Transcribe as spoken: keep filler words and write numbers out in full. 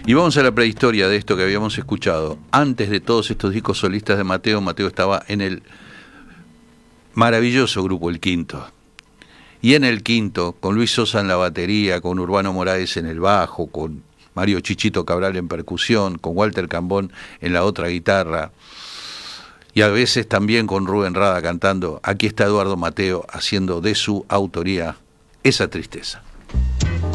Y vamos a la prehistoria de esto que habíamos escuchado. Antes de todos estos discos solistas de Mateo, Mateo estaba en el maravilloso grupo El Quinto. Y en El Quinto, con Luis Sosa en la batería, con Urbano Moraes en el bajo, con Mario Chichito Cabral en percusión, con Walter Cambón en la otra guitarra, y a veces también con Rubén Rada cantando, aquí está Eduardo Mateo haciendo de su autoría Esa Tristeza.